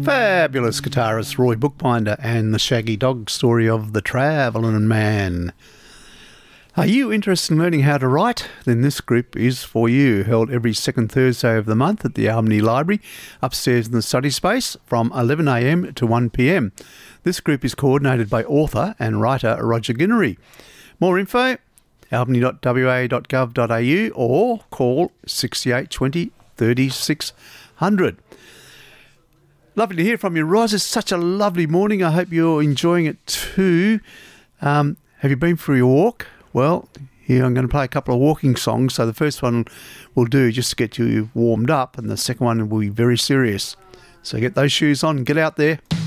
Fabulous guitarist Roy Bookbinder and the Shaggy Dog story of the Travelling Man. Are you interested in learning how to write? Then this group is for you. Held every second Thursday of the month at the Albany Library, upstairs in the study space from 11 a.m. to 1 p.m. This group is coordinated by author and writer Roger Ginnery. More info, albany.wa.gov.au or call 6820 3600. Lovely to hear from you, Roz. It's such a lovely morning. I hope you're enjoying it too. Have you been for your walk? Well, here I'm going to play a couple of walking songs. So the first one will do just to get you warmed up, and the second one will be very serious. So get those shoes on, get out there.